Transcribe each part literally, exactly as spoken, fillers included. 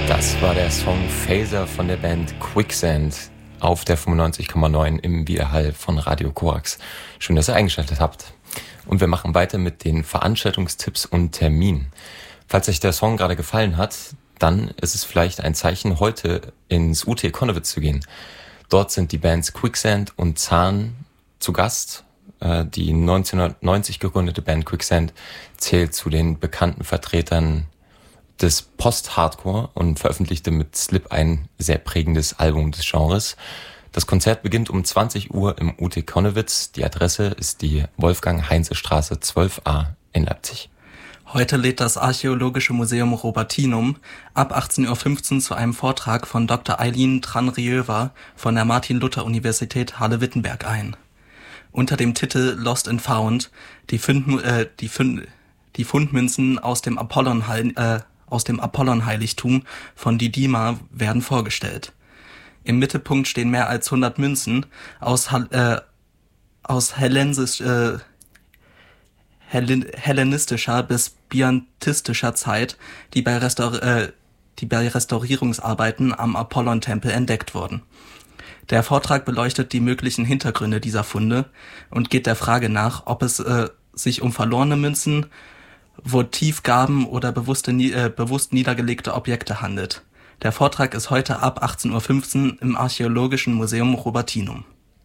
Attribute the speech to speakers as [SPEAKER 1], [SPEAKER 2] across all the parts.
[SPEAKER 1] Das war der Song Phaser von der Band Quicksand auf der fünfundneunzig Komma neun im Widerhall von Radio Korax. Schön, dass ihr eingeschaltet habt. Und wir machen weiter mit den Veranstaltungstipps und Terminen. Falls euch der Song gerade gefallen hat, dann ist es vielleicht ein Zeichen, heute ins U T Connewitz zu gehen. Dort sind die Bands Quicksand und Zahn zu Gast. Die neunzehnhundertneunzig gegründete Band Quicksand zählt zu den bekannten Vertretern des Post-Hardcore und veröffentlichte mit Slip ein sehr prägendes Album des Genres. Das Konzert beginnt um zwanzig Uhr im U T Connewitz. Die Adresse ist die Wolfgang-Heinze-Straße zwölf a in Leipzig.
[SPEAKER 2] Heute lädt das Archäologische Museum Robertinum ab achtzehn Uhr fünfzehn zu einem Vortrag von Doktor Eileen Tran-Riöver von der Martin-Luther-Universität Halle-Wittenberg ein. Unter dem Titel Lost and Found, die, Fund, äh, die, Fund, die Fundmünzen aus dem Apollon, äh, aus dem Apollon-Heiligtum von Didima werden vorgestellt. Im Mittelpunkt stehen mehr als hundert Münzen aus, äh, aus Hellensisch, äh, Hellen, hellenistischer bis biantistischer Zeit, die bei, Restaur- äh, die bei Restaurierungsarbeiten am Apollon-Tempel entdeckt wurden. Der Vortrag beleuchtet die möglichen Hintergründe dieser Funde und geht der Frage nach, ob es äh, sich um verlorene Münzen, Votivgaben oder bewusste, äh, bewusst niedergelegte Objekte handelt. Der Vortrag ist heute ab achtzehn Uhr fünfzehn im Archäologischen Museum Robertinum.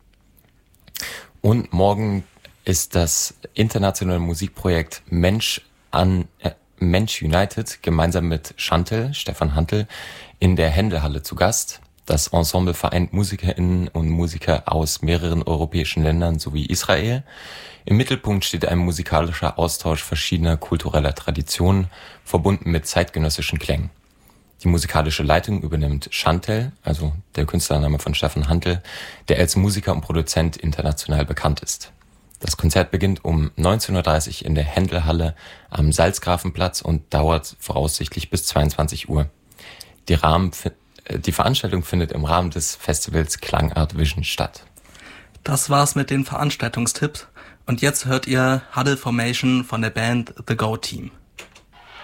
[SPEAKER 1] Und morgen ist das internationale Musikprojekt Mensch an äh, Mensch United gemeinsam mit Chantel, Stefan Hantl, in der Händelhalle zu Gast. Das Ensemble vereint MusikerInnen und Musiker aus mehreren europäischen Ländern sowie Israel. Im Mittelpunkt steht ein musikalischer Austausch verschiedener kultureller Traditionen, verbunden mit zeitgenössischen Klängen. Die musikalische Leitung übernimmt Chantel, also der Künstlername von Stefan Hantl, der als Musiker und Produzent international bekannt ist. Das Konzert beginnt um neunzehn Uhr dreißig in der Händelhalle am Salzgrafenplatz und dauert voraussichtlich bis zweiundzwanzig Uhr. Die Rahmen Die Veranstaltung findet im Rahmen des Festivals Klangart Vision statt.
[SPEAKER 2] Das war's mit den Veranstaltungstipps und jetzt hört ihr Huddle Formation von der Band The Go Team.